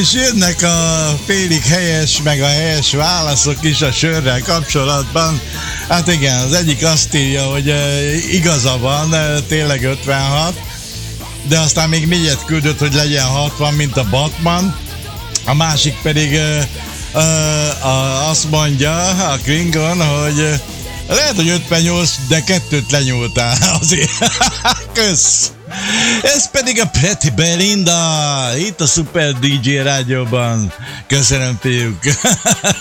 És jönnek a félig helyes, meg a helyes válaszok is a sörrel kapcsolatban. Hát igen, az egyik azt írja, hogy igaza van, tényleg 56, de aztán még 4-et küldött, hogy legyen 60, mint a Batman. A másik pedig azt mondja, a Klingon, hogy lehet, hogy 58, de 2-t lenyúltál azért. Kösz! Ez pedig a Pretty Belinda, itt a Super DJ rádióban. Köszönöm, fiúk!